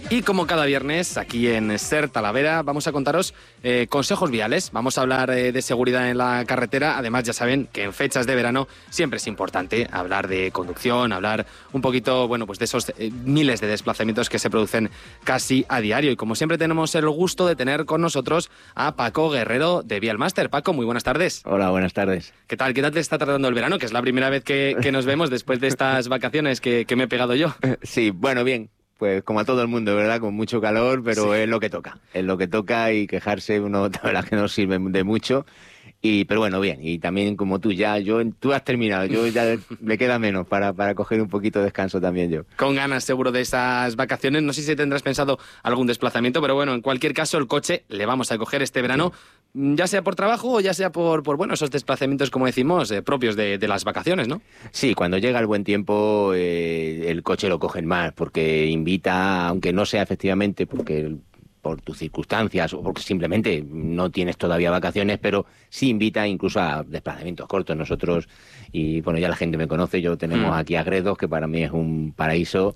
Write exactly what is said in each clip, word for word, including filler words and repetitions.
Y como cada viernes, aquí en SER Talavera, vamos a contaros eh, consejos viales. Vamos a hablar eh, de seguridad en la carretera. Además, ya saben que en fechas de verano siempre es importante hablar de conducción, hablar un poquito, bueno, pues de esos eh, miles de desplazamientos que se producen casi a diario. Y como siempre tenemos el gusto de tener con nosotros a Paco Guerrero de Vialmaster. Paco, muy buenas tardes. Hola, buenas tardes. ¿Qué tal? ¿Qué tal te está tratando el verano? Que es la primera vez que, que nos vemos después de estas vacaciones que, que me he pegado yo. Sí, bueno, bien. Pues como a todo el mundo, ¿verdad? Con mucho calor, pero sí, es lo que toca. Es lo que toca y quejarse uno, la verdad que no sirve de mucho. Y, pero bueno, bien. Y también como tú ya, yo tú has terminado. Yo ya me queda menos para, para coger un poquito de descanso también yo. Con ganas seguro de esas vacaciones. No sé si tendrás pensado algún desplazamiento, pero bueno, en cualquier caso el coche le vamos a coger este verano, sí, ya sea por trabajo o ya sea por, por bueno, esos desplazamientos, como decimos, eh, propios de, de las vacaciones, ¿no? Sí, cuando llega el buen tiempo eh, el coche lo cogen más porque invita, aunque no sea efectivamente porque... El, por tus circunstancias o porque simplemente no tienes todavía vacaciones, pero sí invita incluso a desplazamientos cortos. Nosotros, y bueno, ya la gente me conoce, yo tenemos mm. aquí a Gredos, que para mí es un paraíso,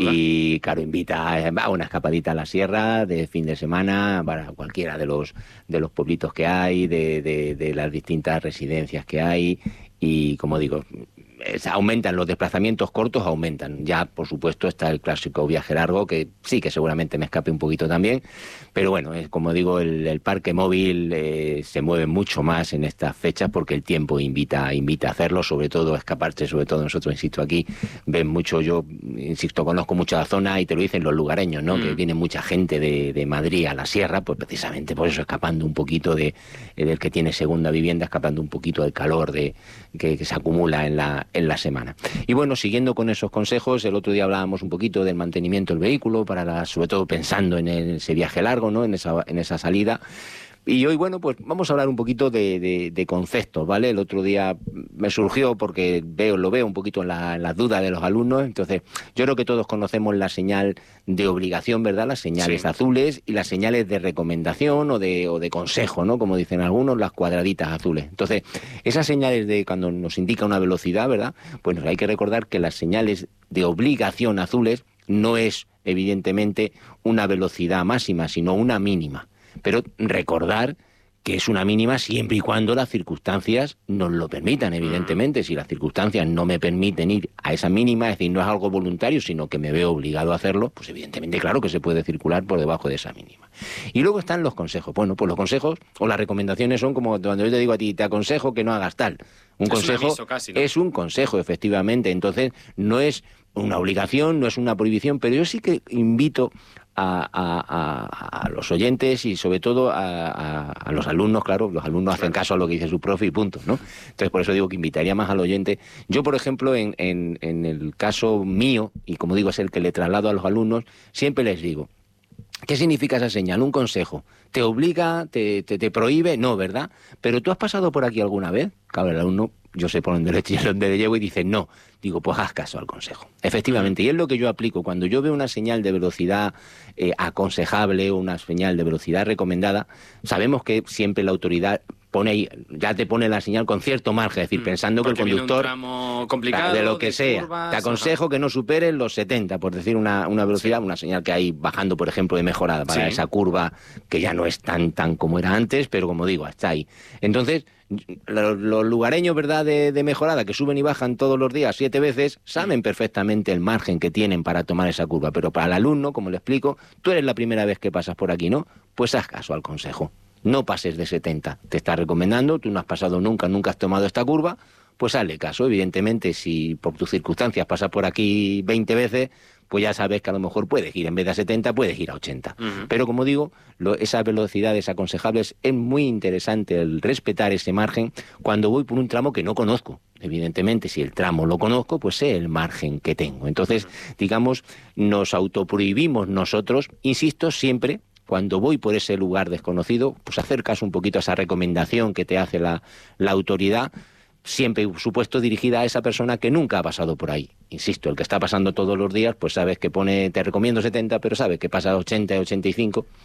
y claro, invita a una escapadita a la sierra de fin de semana para cualquiera de los de los pueblitos que hay, de, de, de las distintas residencias que hay, y como digo, aumentan los desplazamientos cortos, aumentan. Ya, por supuesto, está el clásico viaje largo, que sí que seguramente me escape un poquito también, pero bueno, es, como digo, el, el parque móvil eh, se mueve mucho más en estas fechas porque el tiempo invita, invita a hacerlo, sobre todo a escaparse, sobre todo nosotros, insisto, aquí ven mucho, yo insisto, conozco mucho la zona y te lo dicen los lugareños, ¿no? Mm. Que viene mucha gente de, de Madrid a la sierra, pues precisamente por eso, escapando un poquito de, del que tiene segunda vivienda, escapando un poquito del calor de, que, que se acumula en la en la semana. Y bueno, siguiendo con esos consejos, el otro día hablábamos un poquito del mantenimiento del vehículo, para la, sobre todo pensando en ese viaje largo, ¿no? En esa, en esa salida. Y hoy, bueno, pues vamos a hablar un poquito de, de, de conceptos, ¿vale? El otro día me surgió porque veo, lo veo un poquito en, la, en las dudas de los alumnos. Entonces, yo creo que todos conocemos la señal de obligación, ¿verdad? Las señales sí. azules y las señales de recomendación o de, o de consejo, ¿no? Como dicen algunos, las cuadraditas azules. Entonces, esas señales de cuando nos indica una velocidad, ¿verdad? Pues hay que recordar que las señales de obligación azules no es, evidentemente, una velocidad máxima, sino una mínima. Pero recordar que es una mínima siempre y cuando las circunstancias nos lo permitan, evidentemente. Si las circunstancias no me permiten ir a esa mínima, es decir, no es algo voluntario, sino que me veo obligado a hacerlo, pues evidentemente, claro que se puede circular por debajo de esa mínima. Y luego están los consejos. Bueno, pues los consejos o las recomendaciones son como cuando yo te digo a ti, te aconsejo que no hagas tal. Un es consejo un aviso casi, ¿no? Es un consejo, efectivamente. Entonces, no es una obligación, no es una prohibición, pero yo sí que invito A, a, a, a los oyentes y sobre todo a, a, a los alumnos, claro, los alumnos hacen caso a lo que dice su profe y punto, ¿no? Entonces por eso digo que invitaría más al oyente. Yo, por ejemplo, en, en, en el caso mío, y como digo es el que le traslado a los alumnos, siempre les digo, ¿qué significa esa señal? Un consejo. ¿Te obliga? Te, te, te prohíbe? No, ¿verdad? Pero ¿tú has pasado por aquí alguna vez? Claro, el alumno, yo sé por dónde le, dónde le llevo y dice no. Digo, pues haz caso al consejo. Efectivamente, y es lo que yo aplico. Cuando yo veo una señal de velocidad eh, aconsejable o una señal de velocidad recomendada, sabemos que siempre la autoridad pone ahí, ya te pone la señal con cierto margen, es decir, pensando Porque que el conductor, viene un tramo complicado, de lo que de sea, curvas, te aconsejo ajá. que no superes los setenta, por decir una, una velocidad, sí. Una señal que hay bajando, por ejemplo, de mejorada para sí. Esa curva que ya no es tan tan como era antes, pero como digo, está ahí. Entonces, los, los lugareños, ¿verdad?, de, de mejorada, que suben y bajan todos los días siete veces, saben perfectamente el margen que tienen para tomar esa curva, pero para el alumno, como le explico, tú eres la primera vez que pasas por aquí, ¿no? Pues haz caso al consejo. No pases de setenta. Te está recomendando, tú no has pasado nunca, nunca has tomado esta curva, pues hazle caso. Evidentemente, si por tus circunstancias pasas por aquí veinte veces, pues ya sabes que a lo mejor puedes ir, en vez de a setenta, puedes ir a ochenta. Uh-huh. Pero como digo, lo, esas velocidades aconsejables, es muy interesante el respetar ese margen cuando voy por un tramo que no conozco. Evidentemente, si el tramo lo conozco, pues sé el margen que tengo. Entonces, uh-huh. digamos, nos autoprohibimos nosotros, insisto, siempre, cuando voy por ese lugar desconocido, pues hacer caso un poquito a esa recomendación que te hace la, la autoridad, siempre, por supuesto, dirigida a esa persona que nunca ha pasado por ahí. Insisto, el que está pasando todos los días, pues sabes que pone, te recomiendo setenta, pero sabes que pasa ochenta, ochenta y cinco,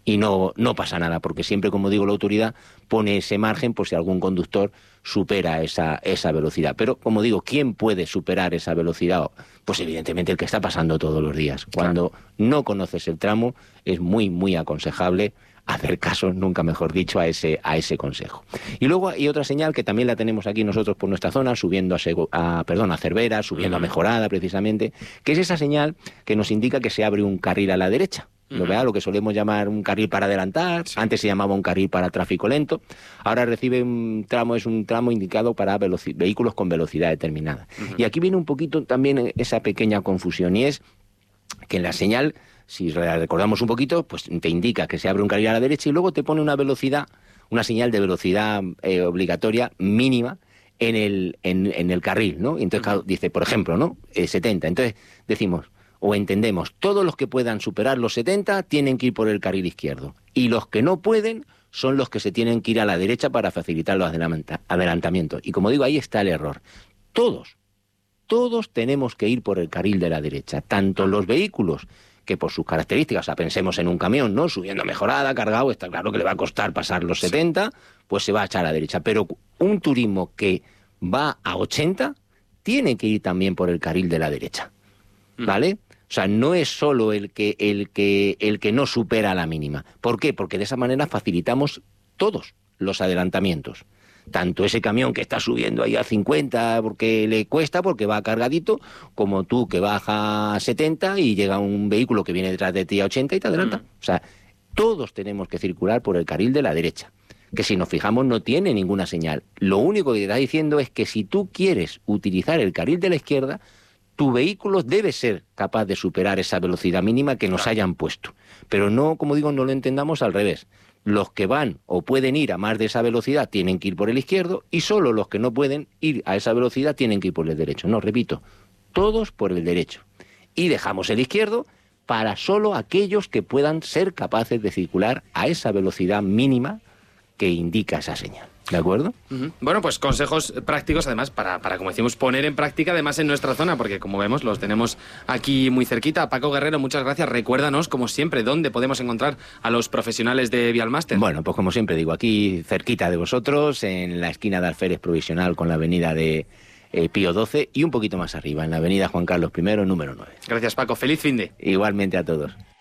y no, no pasa nada, porque siempre, como digo, la autoridad pone ese margen por si algún conductor supera esa, esa velocidad. Pero, como digo, ¿quién puede superar esa velocidad? Pues evidentemente el que está pasando todos los días. Cuando claro. no conoces el tramo, es muy, muy aconsejable hacer caso, nunca mejor dicho, a ese, a ese consejo. Y luego hay otra señal que también la tenemos aquí nosotros por nuestra zona, subiendo a, Segu a, perdón, a Cervera, subiendo uh-huh. a Mejorada, precisamente, que es esa señal que nos indica que se abre un carril a la derecha. Lo, uh-huh. lo que solemos llamar un carril para adelantar, sí. antes se llamaba un carril para tráfico lento, ahora recibe un tramo, es un tramo indicado para vehículos con velocidad determinada. Uh-huh. Y aquí viene un poquito también esa pequeña confusión, y es que en la señal, si recordamos un poquito, pues te indica que se abre un carril a la derecha y luego te pone una velocidad, una señal de velocidad eh, obligatoria mínima en el, en, en el carril, ¿no? Y entonces uh-huh. dice, por ejemplo, ¿no? Eh, setenta. Entonces decimos, o entendemos, todos los que puedan superar los setenta tienen que ir por el carril izquierdo. Y los que no pueden son los que se tienen que ir a la derecha para facilitar los adelanta- adelantamientos. Y como digo, ahí está el error. Todos, todos tenemos que ir por el carril de la derecha. Tanto los vehículos que por sus características, o sea, pensemos en un camión, ¿no? Subiendo Mejorada, cargado, está claro que le va a costar pasar los setenta, pues se va a echar a la derecha. Pero un turismo que va a ochenta tiene que ir también por el carril de la derecha, ¿vale? O sea, no es solo el que, el que, el que no supera la mínima. ¿Por qué? Porque de esa manera facilitamos todos los adelantamientos. Tanto ese camión que está subiendo ahí a cincuenta porque le cuesta, porque va cargadito, como tú que baja a setenta y llega un vehículo que viene detrás de ti a ochenta y te adelanta. Mm. O sea, todos tenemos que circular por el carril de la derecha, que si nos fijamos no tiene ninguna señal. Lo único que te está diciendo es que si tú quieres utilizar el carril de la izquierda, tu vehículo debe ser capaz de superar esa velocidad mínima que nos claro. hayan puesto. Pero no, como digo, no lo entendamos al revés. Los que van o pueden ir a más de esa velocidad tienen que ir por el izquierdo y solo los que no pueden ir a esa velocidad tienen que ir por el derecho. No, repito, todos por el derecho. Y dejamos el izquierdo para solo aquellos que puedan ser capaces de circular a esa velocidad mínima que indica esa señal. ¿De acuerdo? Uh-huh. Bueno, pues consejos prácticos, además, para, para, como decimos, poner en práctica, además, en nuestra zona, porque, como vemos, los tenemos aquí muy cerquita. Paco Guerrero, muchas gracias. Recuérdanos, como siempre, dónde podemos encontrar a los profesionales de Vialmaster. Bueno, pues como siempre digo, aquí cerquita de vosotros, en la esquina de Alférez Provisional con la avenida de eh, Pío doce y un poquito más arriba, en la avenida Juan Carlos primero, número nueve. Gracias, Paco. Feliz finde. Igualmente a todos.